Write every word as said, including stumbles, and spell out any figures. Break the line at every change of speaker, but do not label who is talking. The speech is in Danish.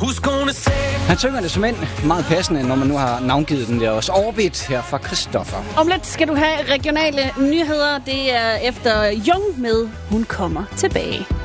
Who's gonna save?
Han synger det som end meget passende, når man nu har navngivet den der også. Orbit her fra Christoffer.
Om lidt skal du have regionale nyheder. Det er efter Jung med Hun kommer tilbage.